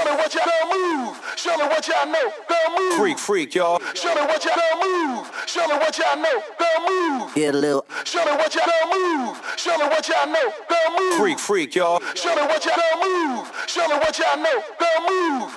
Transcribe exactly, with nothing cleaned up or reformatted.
Show me what y'all girl move. Show me what y'all know. Girl move. Freak, freak, y'all. Show me what y'all girl move. Show me what y'all know. Girl move. Get a little. Show me what y'all girl move. Show me what y'all know. Girl move. Freak, freak, y'all. Show me what y'all girl move. Show me what y'all know. Girl move.